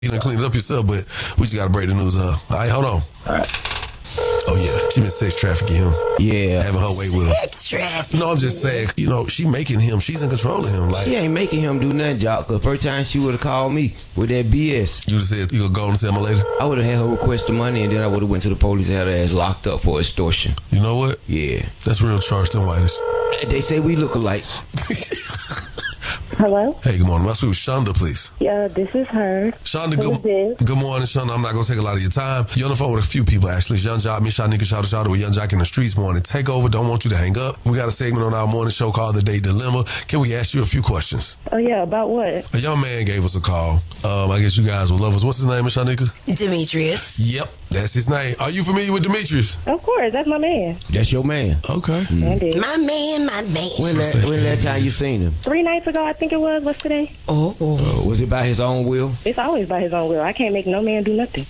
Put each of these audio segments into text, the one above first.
You done cleaned it up yourself, but we just got to break the news up. All right, hold on. All right. Oh, yeah. She been sex trafficking him. Yeah. Having her way with him. Sex trafficking. No, I'm just saying, she making him. She's in control of him. Like, She ain't making him do nothing, Jock. Cause first time she would have called me with that BS. You just said you gonna go and tell my lady? I would have had her request the money, and then I would have went to the police and had her ass locked up for extortion. You know what? Yeah. That's real Charleston whitest. They say we look alike. Hello? Hey, good morning. My sweet Shonda, please. Yeah, this is her. Shonda, Who is this? good morning, Shonda. I'm not going to take a lot of your time. You're on the phone with a few people, actually. Young Jock, me, Shanika, Shada, with Young Jock in the streets morning. Take over. Don't want you to hang up. We got a segment on our morning show called The Day Dilemma. Can we ask you a few questions? Oh, yeah, about what? A young man gave us a call. I guess you guys will love us. What's his name, Shanika? Demetrius. Yep, that's his name. Are you familiar with Demetrius? Of course, that's my man. That's your man. Okay. Andy. My man, my man. When that time you seen him? 3 nights ago, I think it was. What's today? Was it by his own will? It's always by his own will. I can't make no man do nothing.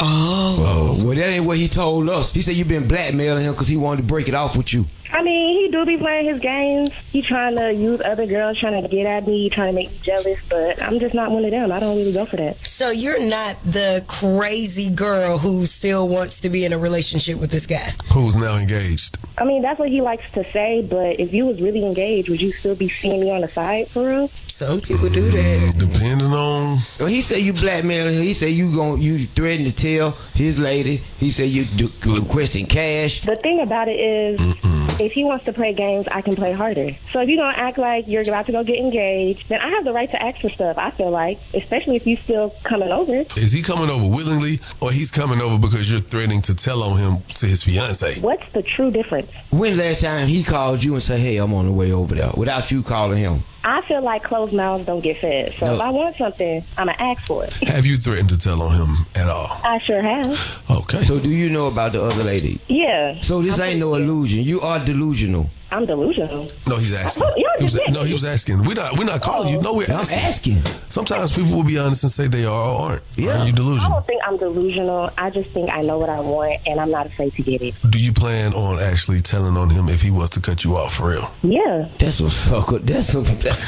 Well, that ain't what he told us. He said you been blackmailing him because he wanted to break it off with you. I mean, he do be playing his games. He trying to use other girls, trying to get at me, trying to make me jealous, but I'm just not one of them. I don't really go for that. So you're not the crazy girl who still wants to be in a relationship with this guy? Who's now engaged? I mean, that's what he likes to say, but if you was really engaged, would you still be seeing me on the side for real? Some people do that. Depending on... Well, he said you blackmailing him. He said you threatened to tell his lady. He said you requesting cash. The thing about it is, if he wants to play games, I can play harder. So if you don't act like you're about to go get engaged, then I have the right to ask for stuff, I feel like, especially if you still coming over. Is he coming over willingly, or he's coming over because you're threatening to tell on him to his fiance? What's the true difference? When last time he called you and said, hey, I'm on the way over there, without you calling him? I feel like closed mouths don't get fed. So if I want something, I'm going to ask for it. Have you threatened to tell on him at all? I sure have. Okay. So do you know about the other lady? Yeah. So this ain't no illusion. You are delusional. I'm delusional. No, he's asking. He was asking. We're not calling you. No, we're asking. I'm asking. Sometimes people will be honest and say they are or aren't. Yeah. Are you I delusional? don't think I'm delusional. I just think I know what I want, and I'm not afraid to get it. Do you plan on actually telling on him if he was to cut you off for real? Yeah. That's some sucker. That's some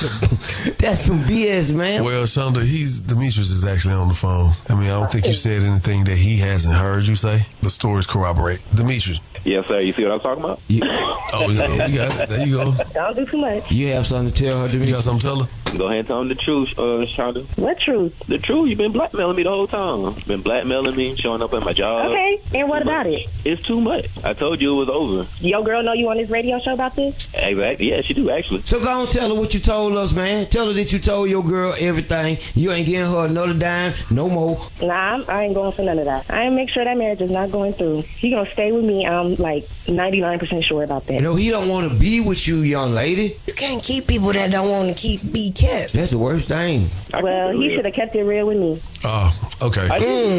BS, man. Well, Shonda, Demetrius is actually on the phone. I mean, I don't think you said anything that he hasn't heard you say. The stories corroborate. Demetrius. Yes, sir. You see what I'm talking about? We got it. There you go. Don't do too much. You have something to tell her, You Demetrius? got something to tell her? Go ahead and tell him the truth, Shonda. What truth? The truth. You've been blackmailing me the whole time. Been blackmailing me, showing up at my job. Okay, and what about it? It's too much. I told you it was over. Your girl know you on this radio show about this? Exactly. Yeah, she do, actually. So go and tell her what you told us, man. Tell her that you told your girl everything. You ain't getting her another dime, no more. Nah, I ain't going for none of that. I ain't make sure that marriage is not going through. He gonna stay with me. I'm like 99% sure about that. No, he don't want to be with you, young lady. You can't keep people that don't want to be kept. That's the worst thing. Well, he should have kept it real with me. Oh, okay.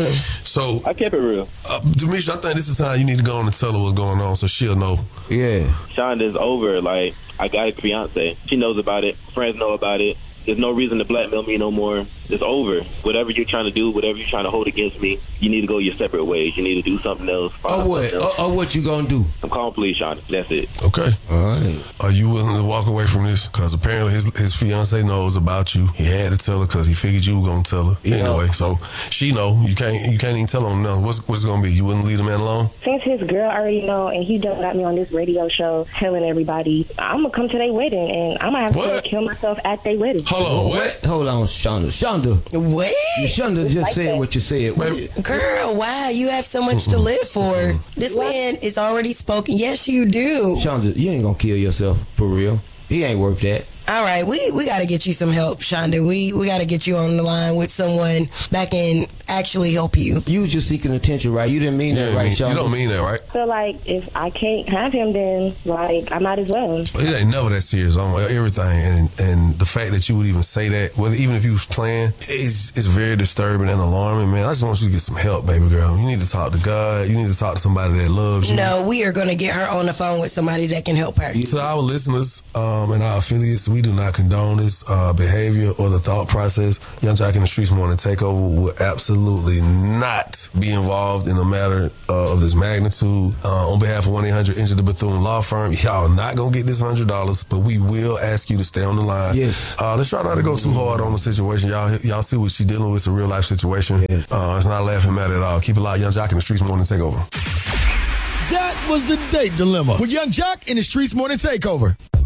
So, I kept it real. Demetrius, I think this is the time you need to go on and tell her what's going on so she'll know. Yeah. Shonda's over. Like, I got a fiance. She knows about it. Friends know about it. There's no reason to blackmail me no more. It's over. Whatever you're trying to do, whatever you're trying to hold against me, you need to go your separate ways. You need to do something else. Or what? Or what you gonna do? I'm calling police, Shonda. That's it. Okay. All right. Are you willing to walk away from this? Because apparently his fiance knows about you. He had to tell her because he figured you were gonna tell her anyway. So she know you can't even tell him nothing. What's it gonna be? You wouldn't leave the man alone? Since his girl already know and he done got me on this radio show telling everybody, I'm gonna come to their wedding and I'm gonna have to kill myself at their wedding. Hold on, what? Hold on, Shonda. What? Shonda just like said that. what you said. Girl, wow, you have so much to live for. This man is already spoken. Yes, you do. Shonda, you ain't gonna kill yourself for real. He ain't worth that. All right, we got to get you some help, Shonda. We got to get you on the line with someone that can actually help you. You was just seeking attention, right? You didn't mean that, right, Shonda? You don't mean that, right? So, like, if I can't have him, then, like, I might as well. It ain't never that serious on everything, and the fact that you would even say that, whether even if you was playing, it's very disturbing and alarming, man. I just want you to get some help, baby girl. You need to talk to God. You need to talk to somebody that loves you. No, we are going to get her on the phone with somebody that can help her. To our listeners and our affiliates, we do not condone this behavior or the thought process. Young Jock in the Streets Morning Takeover will absolutely absolutely not be involved in a matter of this magnitude. On behalf of 1-800 Injured the Bethune Law Firm, y'all not gonna get this $100, but we will ask you to stay on the line. Yes. Let's try not to go too hard on the situation. Y'all see what she dealing with. It's a real life situation. Yes. It's not a laughing matter at all. Keep it locked, Young Jock in the Streets Morning Takeover. That was the date dilemma with Young Jock in the Streets Morning Takeover.